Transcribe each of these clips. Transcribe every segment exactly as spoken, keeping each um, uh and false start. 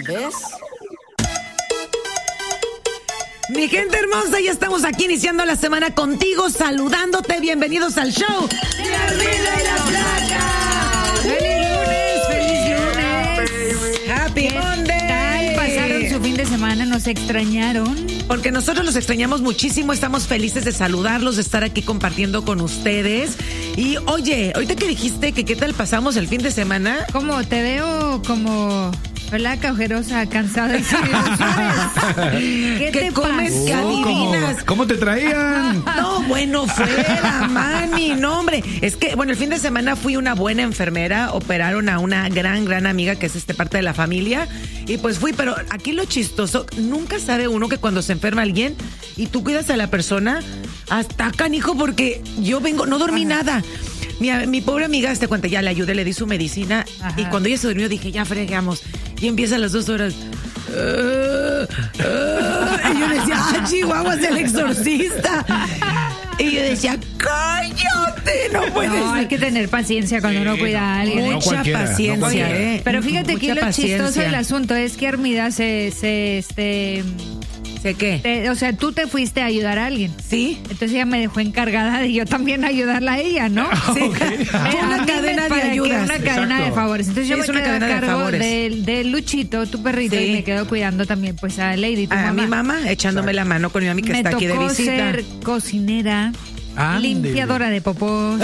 ¿Ves? Mi gente hermosa, ya estamos aquí iniciando la semana contigo, saludándote. Bienvenidos al show de Arriba y la Placa. ¡Feliz lunes! ¡Feliz lunes! ¡Happy Monday! ¿Qué tal? ¿Pasaron su fin de semana? ¿Nos extrañaron? Porque nosotros los extrañamos muchísimo, estamos felices de saludarlos, de estar aquí compartiendo con ustedes. Y oye, ahorita que dijiste que qué tal pasamos el fin de semana. ¿Cómo? Te veo como... flaca, ojerosa, cansada y sin ilusiones. ¿Qué te comes, pasó? que adivinas? ¿Cómo, ¿Cómo te traían? No, bueno, fuera, mani, no, hombre. Es que, bueno, el fin de semana fui una buena enfermera, operaron a una gran, gran amiga que es este parte de la familia, y pues fui, pero aquí lo chistoso, nunca sabe uno que cuando se enferma alguien y tú cuidas a la persona, hasta canijo, porque yo vengo, no dormí Ajá. nada. Mi, mi pobre amiga, te cuenta, ya le ayudé, le di su medicina, Ajá. y cuando ella se durmió dije, ya fregamos. Y empieza a las dos horas. Uh, uh, y yo decía, ah, Chihuahua es el exorcista. Y yo decía, cállate, no puedes. No, hay que tener paciencia cuando sí, uno cuida a alguien. No, mucha no paciencia, no ¿eh? Pero fíjate mucha que lo paciencia. chistoso del asunto es que Armida se, se, este... ¿Sé qué? Te, o sea, tú te fuiste a ayudar a alguien. Sí. Entonces ella me dejó encargada de yo también ayudarla a ella, ¿no? Sí. Okay. Una cadena de ayudas. Una cadena Exacto. de favores. Entonces yo sí, me quedé a cargo de, de, de Luchito, tu perrito, sí. y me quedo cuidando también pues a Lady, tu a mamá. mi mamá, echándome Exacto. la mano con mi mami que me está aquí de visita. Me tocó ser cocinera. Ande. Limpiadora de popós,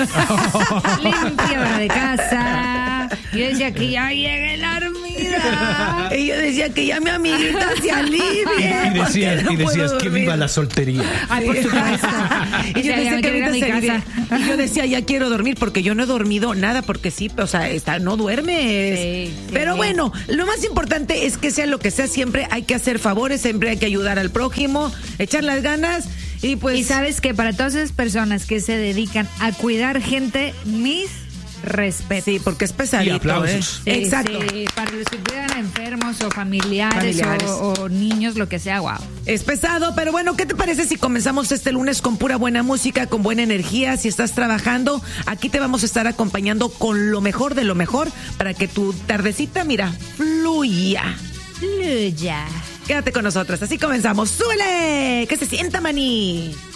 limpiadora de casa. Yo decía que ya llegue la Armida. Y yo decía que ya mi amiguita se alivie. Y decías, no y decías que dormir. viva la soltería. Ay, por supuesto. Y yo decía que ahorita se vive. Y yo decía, ya quiero dormir porque yo no he dormido nada, porque sí, o sea, está, no duermes. Sí, sí, Pero sí. bueno, lo más importante es que sea lo que sea, siempre hay que hacer favores, siempre hay que ayudar al prójimo, echar las ganas. Y pues. Y sabes que para todas esas personas que se dedican a cuidar gente, mis respetos. Sí, porque es pesadito. Y aplausos. ¿eh? Sí, Exacto. Sí, para los que cuidan a enfermos o familiares, familiares. O, o niños, lo que sea, wow. Es pesado, pero bueno, ¿qué te parece si comenzamos este lunes con pura buena música, con buena energía? Si estás trabajando, aquí te vamos a estar acompañando con lo mejor de lo mejor para que tu tardecita, mira, fluya. Fluya. Quédate con nosotros, así comenzamos. ¡Súbele! ¡Que se sienta, maní!